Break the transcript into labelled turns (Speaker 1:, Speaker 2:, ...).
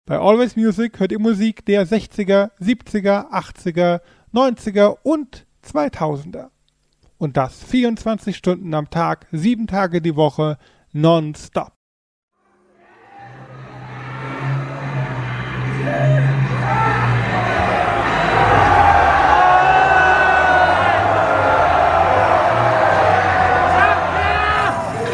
Speaker 1: Bei Always Music hört ihr Musik der 60er, 70er, 80er, 90er und 2000er. Und das 24 Stunden am Tag, 7 Tage die Woche, nonstop.
Speaker 2: Yeah.